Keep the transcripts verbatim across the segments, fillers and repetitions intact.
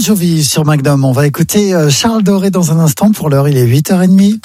Jovi sur Magnum. On va écouter Charles Doré dans un instant. Pour l'heure, il est huit heures trente.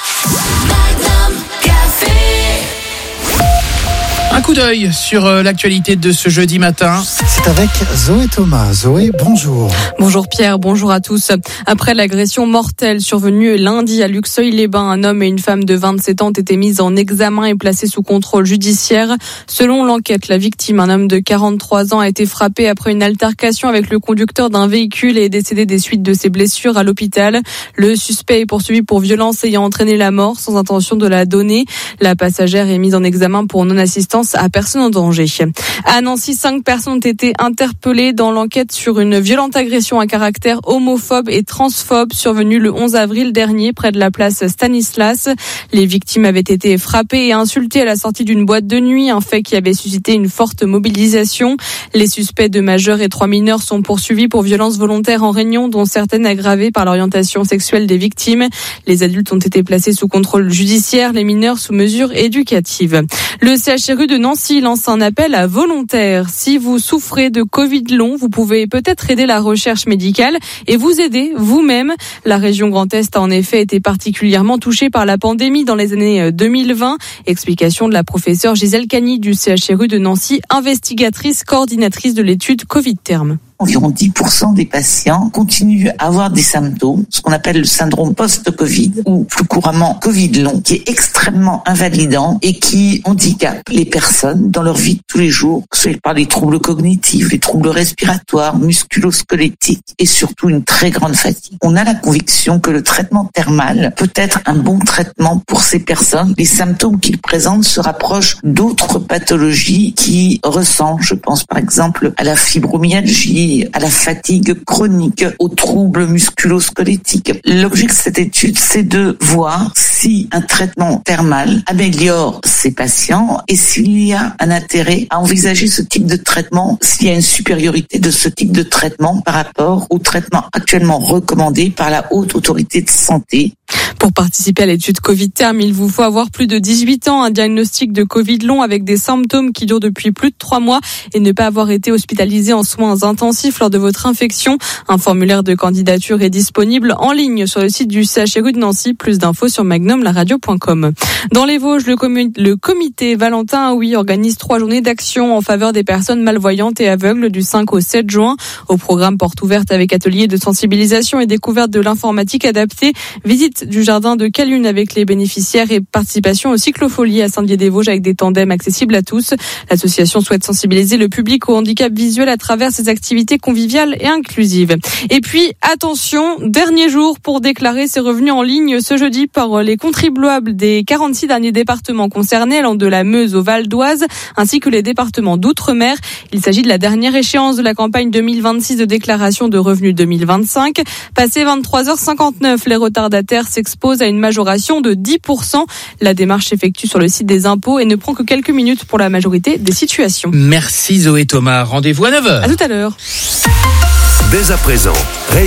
Un coup d'œil sur l'actualité de ce jeudi matin. C'est avec Zoé Thomas. Zoé, bonjour. Bonjour Pierre, bonjour à tous. Après l'agression mortelle survenue lundi à Luxeuil-les-Bains, un homme et une femme de vingt-sept ans ont été mis en examen et placés sous contrôle judiciaire. Selon l'enquête, la victime, un homme de quarante-trois ans, a été frappé après une altercation avec le conducteur d'un véhicule et est décédé des suites de ses blessures à l'hôpital. Le suspect est poursuivi pour violence ayant entraîné la mort sans intention de la donner. La passagère est mise en examen pour non-assistance à personne en danger. À Nancy, cinq personnes ont été interpellées dans l'enquête sur une violente agression à caractère homophobe et transphobe survenue le onze avril dernier près de la place Stanislas. Les victimes avaient été frappées et insultées à la sortie d'une boîte de nuit, un fait qui avait suscité une forte mobilisation. Les suspects, deux majeurs et trois mineurs, sont poursuivis pour violences volontaires en réunion, dont certaines aggravées par l'orientation sexuelle des victimes. Les adultes ont été placés sous contrôle judiciaire, les mineurs sous mesure éducative. Le C H R U de Nancy lance un appel à volontaires. Si vous souffrez de Covid long, vous pouvez peut-être aider la recherche médicale et vous aider vous-même. La région Grand Est a en effet été particulièrement touchée par la pandémie dans les années deux mille vingt. Explication de la professeure Gisèle Cagny du C H R U de Nancy, investigatrice, coordinatrice de l'étude Covid terme. Environ dix pour cent des patients continuent à avoir des symptômes, ce qu'on appelle le syndrome post-Covid, ou plus couramment Covid long, qui est extrêmement invalidant et qui handicape les personnes dans leur vie de tous les jours, que ce soit par les troubles cognitifs, les troubles respiratoires, musculo-squelettiques et surtout une très grande fatigue. On a la conviction que le traitement thermal peut être un bon traitement pour ces personnes. Les symptômes qu'ils présentent se rapprochent d'autres pathologies qui ressemblent, je pense par exemple à la fibromyalgie, à la fatigue chronique, aux troubles musculo-squelettiques. L'objet de cette étude, c'est de voir si un traitement thermal améliore ces patients et s'il y a un intérêt à envisager ce type de traitement, s'il y a une supériorité de ce type de traitement par rapport au traitement actuellement recommandé par la Haute Autorité de Santé. Pour participer à l'étude Covid terme, il vous faut avoir plus de dix-huit ans, un diagnostic de Covid long avec des symptômes qui durent depuis plus de trois mois et ne pas avoir été hospitalisé en soins intensifs lors de votre infection. Un formulaire de candidature est disponible en ligne sur le site du C H R U de Nancy. Plus d'infos sur magnum la radio point com. Dans les Vosges, le, commu- le comité Valentin Aoui organise trois journées d'action en faveur des personnes malvoyantes et aveugles du cinq au sept juin. Au programme porte ouverte avec ateliers de sensibilisation et découverte de l'informatique adaptée, visite du jardin de Calune avec les bénéficiaires et participation au cyclofolie à Saint-Dié-des-Vosges avec des tandems accessibles à tous. L'association souhaite sensibiliser le public au handicap visuel à travers ses activités conviviales et inclusives. Et puis, attention, dernier jour pour déclarer ses revenus en ligne ce jeudi par les contribuables des quarante-six derniers départements concernés, allant de la Meuse au Val d'Oise, ainsi que les départements d'outre-mer. Il s'agit de la dernière échéance de la campagne deux mille vingt-six de déclaration de revenus deux mille vingt-cinq. Passé vingt-trois heures cinquante-neuf, les retardataires s'exposent à une majoration de dix pour cent. La démarche s'effectue sur le site des impôts et ne prend que quelques minutes pour la majorité des situations. Merci Zoé Thomas. Rendez-vous à neuf heures. À tout à l'heure. Dès à présent,